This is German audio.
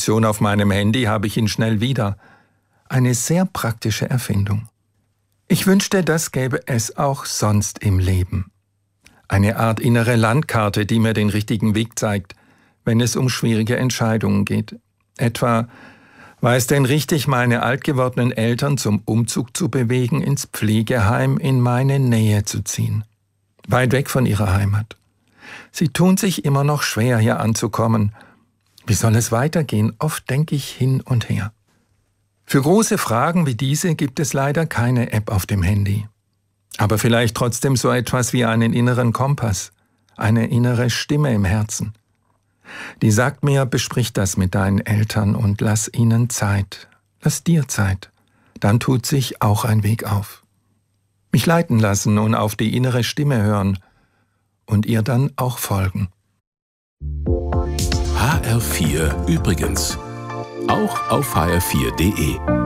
Navigation auf meinem Handy habe ich ihn schnell wieder. Eine sehr praktische Erfindung. Ich wünschte, das gäbe es auch sonst im Leben. Eine Art innere Landkarte, die mir den richtigen Weg zeigt, wenn es um schwierige Entscheidungen geht. Etwa, war es denn richtig, meine alt gewordenen Eltern zum Umzug zu bewegen, ins Pflegeheim in meine Nähe zu ziehen? Weit weg von ihrer Heimat. Sie tun sich immer noch schwer, hier anzukommen. Wie soll es weitergehen? Oft denke ich hin und her. Für große Fragen wie diese gibt es leider keine App auf dem Handy. Aber vielleicht trotzdem so etwas wie einen inneren Kompass, eine innere Stimme im Herzen. Die sagt mir, besprich das mit deinen Eltern und lass ihnen Zeit. Lass dir Zeit. Dann tut sich auch ein Weg auf. Mich leiten lassen und auf die innere Stimme hören und ihr dann auch folgen. HR4 übrigens. Auch auf hr4.de.